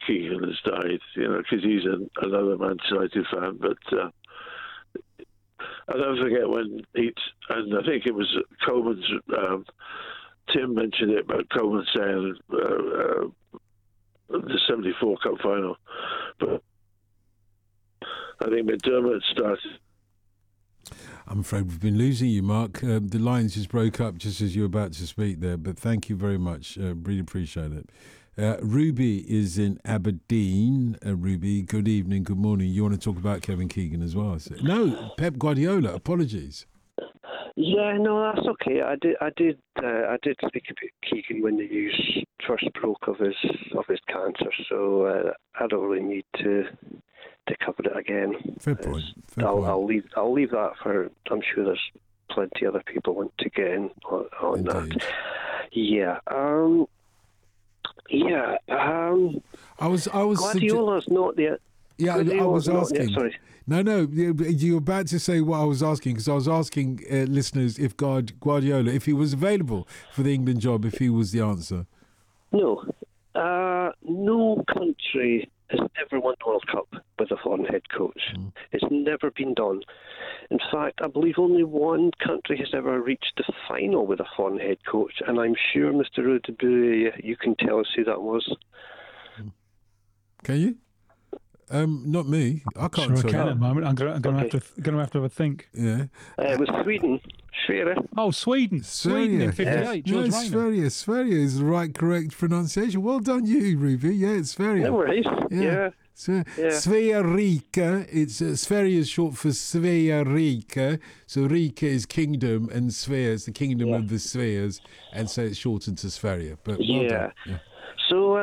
Keegan has died, because he's another Manchester United fan. But I'll never forget when and I think it was Coleman's, Tim mentioned it about Coleman saying the 74 Cup final. But I think McDermott started. I'm afraid we've been losing you, Mark. The lines just broke up just as you were about to speak there, but thank you very much. Really appreciate it. Ruby is in Aberdeen. Ruby, good evening, good morning. You want to talk about Kevin Keegan as well? No, Pep Guardiola. Apologies. Yeah, no, that's okay. I did speak about Keegan when the news first broke of his cancer, so I don't really need to cover it again. Fair point. I'll leave that for. I'm sure there's plenty other people want to get in on that. Yeah. I was. Guardiola's not the. Yeah, I was asking. Sorry. No, you were about to say what I was asking, because I was asking listeners if Guardiola, if he was available for the England job, if he was the answer. No. No country has ever won the World Cup with a foreign head coach. It's never been done. In fact, I believe only one country has ever reached the final with a foreign head coach, and I'm sure, Mr. Rudebury, you can tell us who that was. Can you? Not me. I can't. Sure, I can at the moment. I'm going to have to have a think. Yeah. It was Sweden. Sverige. Oh, Sweden. Sweden in 58. No, Sverige. Sverige is the right, correct pronunciation. Well done, you, Ruby. Yeah, it's Sverige. No worries. Yeah. Svea Rike. It's Sverige is short for Svea Rike. So Rike is kingdom, and Svea is the kingdom of the spheres, and so it's shortened to Sverige. But well done. Yeah. So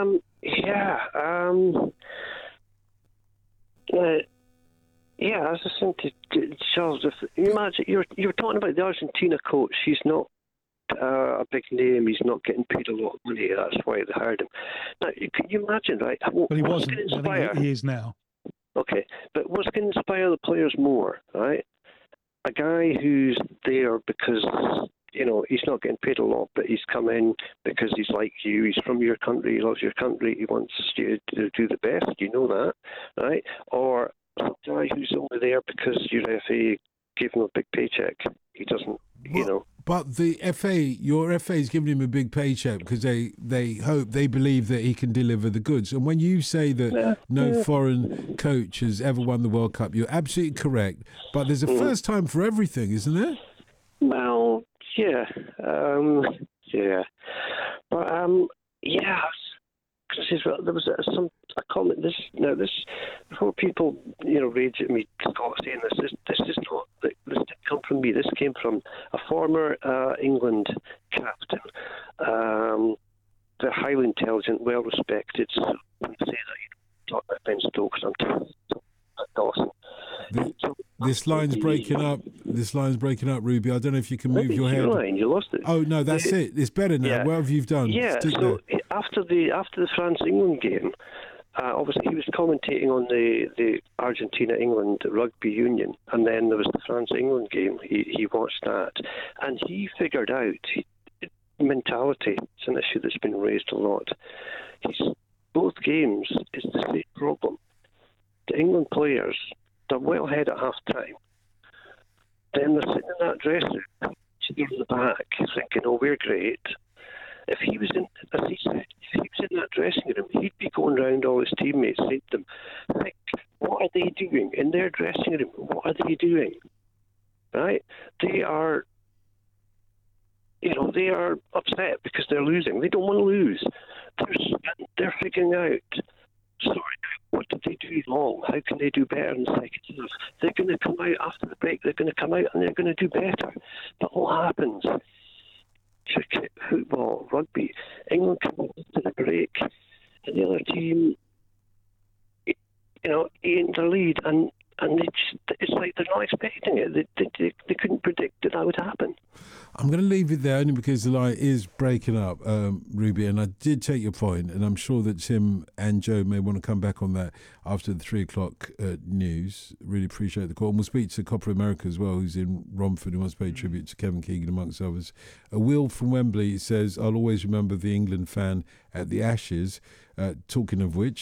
I was just saying to Charles, if you imagine you're talking about the Argentina coach. He's not a big name. He's not getting paid a lot of money. That's why they hired him. Now, can you imagine, right? Well, he wasn't. I think he is now. Okay, but what's going to inspire the players more, right? A guy who's there because he's not getting paid a lot, but he's come in because he's like you. He's from your country. He loves your country. He wants you to do the best. You know that, right? Or a guy who's only there because your FA gave him a big paycheck. He doesn't, But the your FA is giving him a big paycheck because they believe that he can deliver the goods. And when you say that no foreign coach has ever won the World Cup, you're absolutely correct. But there's a first time for everything, isn't there? Well, yeah. But, there was a comment. This before people rage at me, Scott, saying this is not. This didn't come from me. This came from a former England captain. They're highly intelligent, well respected. So when I say that, talk about Ben Stokes, I'm talking about Dawson. This line's breaking up. Ruby. I don't know if you can move your head. Line, you lost it. Oh no, that's it. It's better now. Yeah. What have you done? Yeah. So after the France-England game, obviously he was commentating on the Argentina-England rugby union, and then there was the France-England game. He watched that, and he figured out mentality. It's an issue that's been raised a lot. Both games is the same problem. The England players, they're well ahead at half time. Then they're sitting in that dressing room, sitting in the back, thinking, "Oh, we're great." If he was in, as he said, if he was in that dressing room, he'd be going round all his teammates, saying to them, "Think, what are they doing in their dressing room? What are they doing?" Right? They are, they are upset because they're losing. They don't want to lose. They're figuring out. Sorry, what did they do wrong? How can they do better in the second half? They're going to come out after the break. They're going to come out and they're going to do better. But what happens? Cricket, football, rugby, England come into the break, and the other team, in the lead, and it's like they're not expecting it. They couldn't predict that would happen. I'm going to leave it there only because the line is breaking up, Ruby, and I did take your point, and I'm sure that Tim and Joe may want to come back on that after the 3:00 news. Really appreciate the call. And we'll speak to Copper America as well, who's in Romford, who wants to pay tribute to Kevin Keegan, amongst others. Will from Wembley says, "I'll always remember the England fan at the Ashes." Talking of which,